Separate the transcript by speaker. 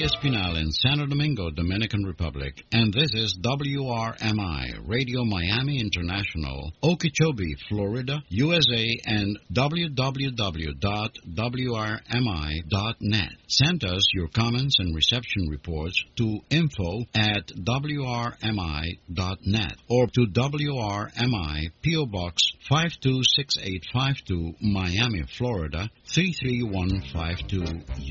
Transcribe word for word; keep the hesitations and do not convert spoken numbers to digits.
Speaker 1: Espinal in Santo Domingo, Dominican Republic. And this is W R M I, Radio Miami International, Okeechobee, Florida, U S A, and w w w dot w r m i dot net. Send us your comments and reception reports to info at w r m i dot net or to W R M I, P O. Box five two six eight five two, Miami, Florida three three one five two.